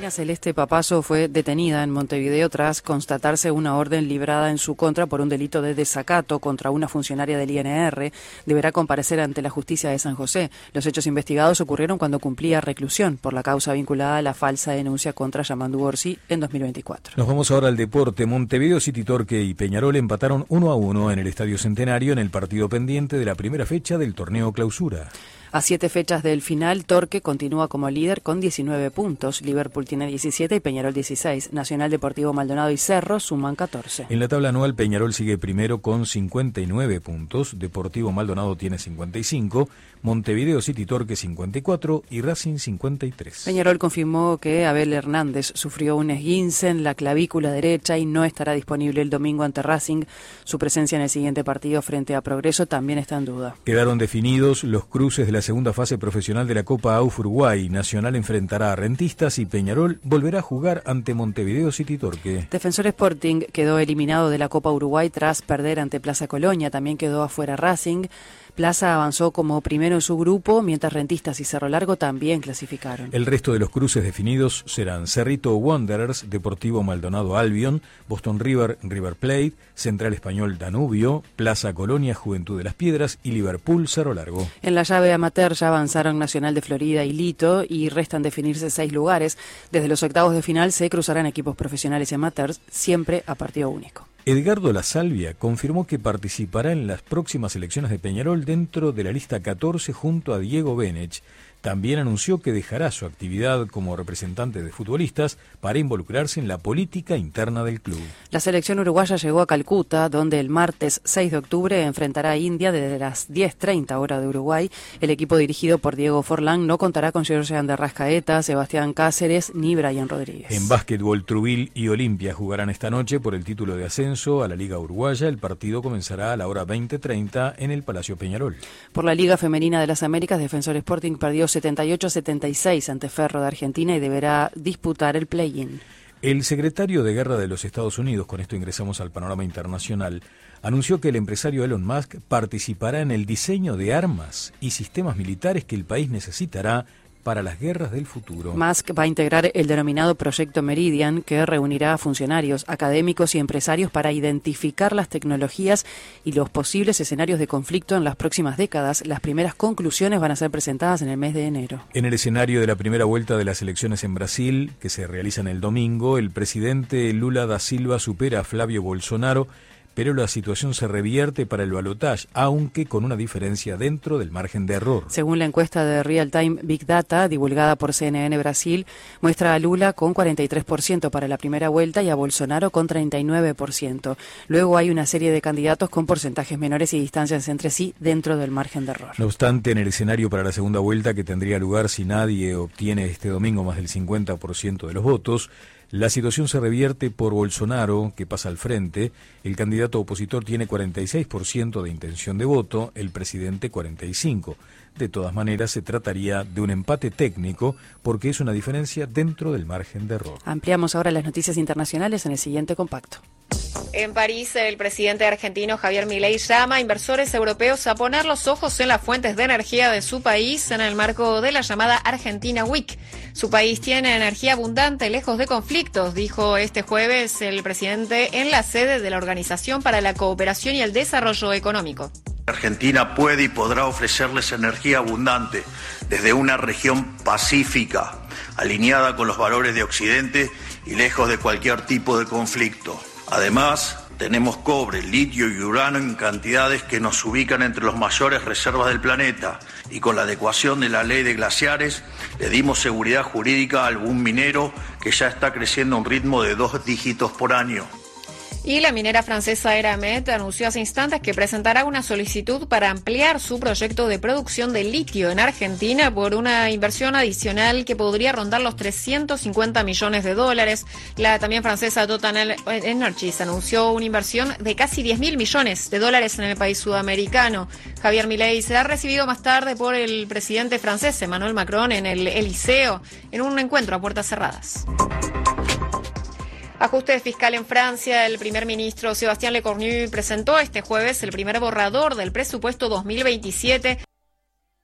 María Celeste Papazo fue detenida en Montevideo tras constatarse una orden librada en su contra por un delito de desacato contra una funcionaria del INR. Deberá comparecer ante la justicia de San José. Los hechos investigados ocurrieron cuando cumplía reclusión por la causa vinculada a la falsa denuncia contra Yamandu Orsi en 2024. Nos vamos ahora al deporte. Montevideo City Torque y Peñarol empataron 1-1 en el Estadio Centenario en el partido pendiente de la primera fecha del torneo Clausura. A 7 fechas del final, Torque continúa como líder con 19 puntos. Liverpool tiene 17 y Peñarol 16. Nacional, Deportivo Maldonado y Cerro suman 14. En la tabla anual, Peñarol sigue primero con 59 puntos. Deportivo Maldonado tiene 55. Montevideo City Torque 54 y Racing 53. Peñarol confirmó que Abel Hernández sufrió un esguince en la clavícula derecha y no estará disponible el domingo ante Racing. Su presencia en el siguiente partido frente a Progreso también está en duda. Quedaron definidos los cruces de la segunda fase profesional de la Copa AUF Uruguay. Nacional enfrentará a Rentistas y Peñarol volverá a jugar ante Montevideo City Torque. Defensor Sporting quedó eliminado de la Copa Uruguay tras perder ante Plaza Colonia. También quedó afuera Racing. Plaza avanzó como primero en su grupo, mientras Rentistas y Cerro Largo también clasificaron. El resto de los cruces definidos serán Cerrito Wanderers, Deportivo Maldonado Albion, Boston River, River Plate, Central Español Danubio, Plaza Colonia, Juventud de las Piedras y Liverpool Cerro Largo. En la llave amateur ya avanzaron Nacional de Florida y Lito y restan definirse 6 lugares. Desde los octavos de final se cruzarán equipos profesionales y amateurs, siempre a partido único. Edgardo La Salvia confirmó que participará en las próximas elecciones de Peñarol dentro de la lista 14 junto a Diego Benech. También anunció que dejará su actividad como representante de futbolistas para involucrarse en la política interna del club. La selección uruguaya llegó a Calcuta, donde el martes 6 de octubre enfrentará a India desde las 10:30 hora de Uruguay. El equipo dirigido por Diego Forlán no contará con Georgian de Arrascaeta, Sebastián Cáceres ni Brian Rodríguez. En básquetbol, Trubil y Olimpia jugarán esta noche por el título de ascenso a la Liga Uruguaya. El partido comenzará a la hora 20:30 en el Palacio Peñarol. Por la Liga Femenina de las Américas, Defensor Sporting perdió 78-76 ante Ferro de Argentina y deberá disputar el play-in. El secretario de Guerra de los Estados Unidos, con esto ingresamos al panorama internacional, anunció que el empresario Elon Musk participará en el diseño de armas y sistemas militares que el país necesitará para las guerras del futuro. Musk va a integrar el denominado Proyecto Meridian, que reunirá a funcionarios, académicos y empresarios para identificar las tecnologías y los posibles escenarios de conflicto en las próximas décadas. Las primeras conclusiones van a ser presentadas en el mes de enero. En el escenario de la primera vuelta de las elecciones en Brasil, que se realizan el domingo, el presidente Lula da Silva supera a Flavio Bolsonaro, pero la situación se revierte para el balotaje, aunque con una diferencia dentro del margen de error. Según la encuesta de Real Time Big Data, divulgada por CNN Brasil, muestra a Lula con 43% para la primera vuelta y a Bolsonaro con 39%. Luego hay una serie de candidatos con porcentajes menores y distancias entre sí dentro del margen de error. No obstante, en el escenario para la segunda vuelta, que tendría lugar si nadie obtiene este domingo más del 50% de los votos, la situación se revierte por Bolsonaro, que pasa al frente. El candidato opositor tiene 46% de intención de voto, el presidente 45%. De todas maneras, se trataría de un empate técnico porque es una diferencia dentro del margen de error. Ampliamos ahora las noticias internacionales en el siguiente compacto. En París, el presidente argentino Javier Milei llama a inversores europeos a poner los ojos en las fuentes de energía de su país en el marco de la llamada Argentina Week. Su país tiene energía abundante, lejos de conflictos, dijo este jueves el presidente en la sede de la Organización para la Cooperación y el Desarrollo Económico. Argentina puede y podrá ofrecerles energía abundante desde una región pacífica, alineada con los valores de Occidente y lejos de cualquier tipo de conflicto. Además, tenemos cobre, litio y uranio en cantidades que nos ubican entre las mayores reservas del planeta y con la adecuación de la ley de glaciares le dimos seguridad jurídica a algún minero que ya está creciendo a un ritmo de 2 dígitos por año. Y la minera francesa Eramet anunció hace instantes que presentará una solicitud para ampliar su proyecto de producción de litio en Argentina por una inversión adicional que podría rondar los $350 millones. La también francesa Total Energies anunció una inversión de casi $10.000 millones en el país sudamericano. Javier Milei será recibido más tarde por el presidente francés Emmanuel Macron en el Eliseo en un encuentro a puertas cerradas. Ajuste fiscal en Francia. El primer ministro Sébastien Lecornu presentó este jueves el primer borrador del presupuesto 2027